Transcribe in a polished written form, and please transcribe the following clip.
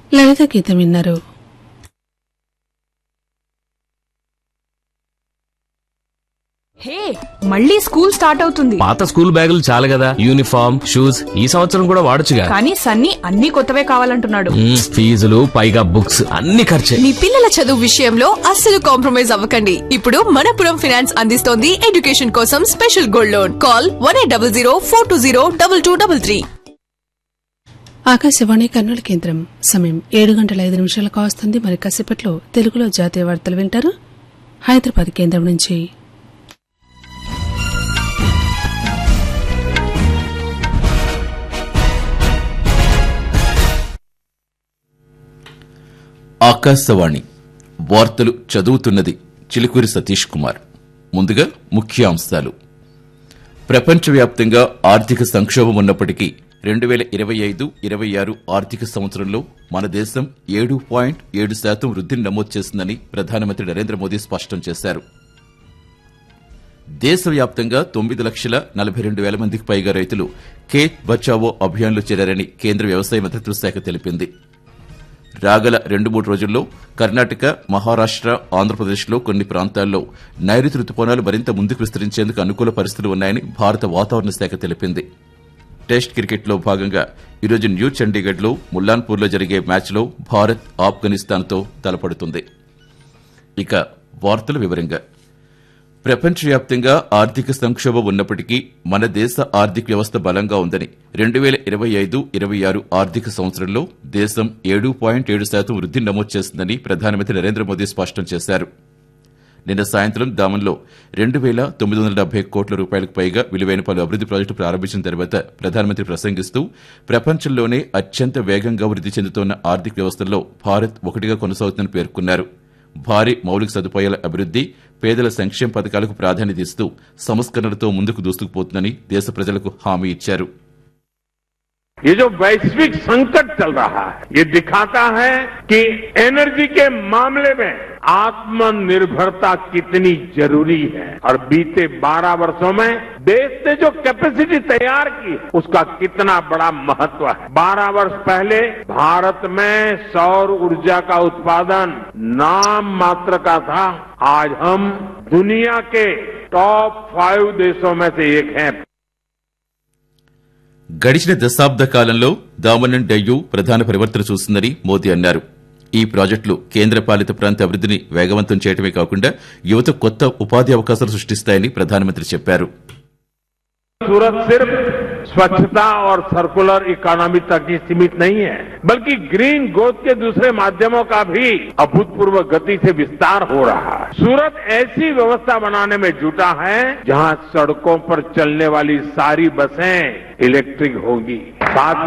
లలిత గీతం విన్నారు. హే, మళ్ళీ స్కూల్ స్టార్ట్ అవుతుంది. పాత స్కూల్ బ్యాగులు చాలు కదా, యూనిఫామ్ షూస్ ఈ సంవత్సరం కూడా వాడొచ్చుగా. కానీ సన్నీ అన్ని కొత్తవే కావాలంటున్నాడు. ఫీజులు పైగా బుక్స్ అన్ని ఖర్చే. మీ పిల్లల చదువు విషయంలో అస్సలు కాంప్రమైజ్ అవ్వకండి. ఇప్పుడు మనపురం ఫైనాన్స్ అందిస్తోంది ఎడ్యుకేషన్ కోసం special gold loan. Call 1800 420 2233. Akashvani Kurnool కేంద్రం. సమయం 7:05 కావస్తుంది. మరి కాసేపట్లో తెలుగులో జాతీయ వార్తలు వింటారు హైదరాబాద్ కేంద్రం నుంచి. ఆకాశవాణి వార్తలు చదువుతున్నది చిలుకూరి సతీష్ కుమార్. ముందుగా ముఖ్యాంశాలు. ప్రపంచవ్యాప్తంగా ఆర్థిక సంక్షోభం ఉన్నప్పటికీ 2025-26 ఆర్థిక సంవత్సరంలో మన దేశం 7.7% వృద్ధిని నమోదు చేసిందని ప్రధానమంత్రి నరేంద్ర మోదీ స్పష్టం చేశారు. దేశవ్యాప్తంగా 9,42,000 మందికి పైగా రైతులు ఖేత్ బచావో అభియాన్లో చేరారని కేంద్ర వ్యవసాయ మంత్రిత్వ శాఖ తెలిపింది. రాగల 2-3 రోజుల్లో కర్ణాటక, మహారాష్ట్ర, ఆంధ్రప్రదేశ్లో కొన్ని ప్రాంతాల్లో నైరుతి రుతుపవనాలు మరింత ముందుకు విస్తరించేందుకు అనుకూల పరిస్థితులు ఉన్నాయని భారత వాతావరణ శాఖ తెలిపింది. టెస్ట్ క్రికెట్లో భాగంగా ఈరోజు న్యూ చండీగఢ్లో ముల్లాన్పూర్లో జరిగే మ్యాచ్లో భారత్ ఆఫ్ఘనిస్తాన్తో తలపడుతుంది. ఇక వార్తల వివరంగా. ప్రపంచవ్యాప్తంగా ఆర్థిక సంక్షోభం ఉన్నప్పటికీ మన దేశ ఆర్థిక వ్యవస్థ బలంగా ఉందని 2025-26 ఆర్థిక సంవత్సరంలో దేశం 7.7% వృద్ధిని నమోదు చేసిందని ప్రధానమంత్రి నరేంద్ర మోదీ స్పష్టం చేశారు. నిన్న సాయంత్రం దామన్లో 2,970 కోట్ల రూపాయలకు పైగా విలువైన పలు అభివృద్ది ప్రాజెక్టులు ప్రారంభించిన తర్వాత ప్రధానమంత్రి ప్రసంగిస్తూ ప్రపంచంలోనే అత్యంత వేగంగా వృద్ది చెందుతోన్న ఆర్థిక వ్యవస్థల్లో భారత్ ఒకటిగా కొనసాగుతుందని పేర్కొన్నారు. భారీ మౌలిక సదుపాయాల అభివృద్ది, పేదల సంక్షేమ పథకాలకు ప్రాధాన్యత ఇస్తూ సంస్కరణలతో ముందుకు దూసుకుపోతుందని దేశ ప్రజలకు హామీ ఇచ్చారు. ये जो वैश्विक संकट चल रहा है, ये दिखाता है कि एनर्जी के मामले में आत्मनिर्भरता कितनी जरूरी है और बीते 12 वर्षों में देश ने जो कैपेसिटी तैयार की उसका कितना बड़ा महत्व है। 12 वर्ष पहले भारत में सौर ऊर्जा का उत्पादन नाम मात्र का था। आज हम दुनिया के टॉप 5 देशों में से एक हैं. గడిచిన దశాబ్ద కాలంలో దామన్ అండ్ డయ్యూ ప్రధాన పరివర్తన చూస్తుందని మోదీ అన్నారు. ఈ ప్రాజెక్టులు కేంద్రపాలిత ప్రాంత అభివృద్దిని వేగవంతం చేయడమే కాకుండా యువత కొత్త ఉపాధి అవకాశాలు సృష్టిస్తాయని ప్రధానమంత్రి చెప్పారు. सूरत सिर्फ स्वच्छता और सर्कुलर इकोनॉमी तक ही सीमित नहीं है, बल्कि ग्रीन ग्रोथ के दूसरे माध्यमों का भी अभूतपूर्व गति से विस्तार हो रहा है. सूरत ऐसी व्यवस्था बनाने में जुटा है जहां सड़कों पर चलने वाली सारी बसें इलेक्ट्रिक होगी. साथ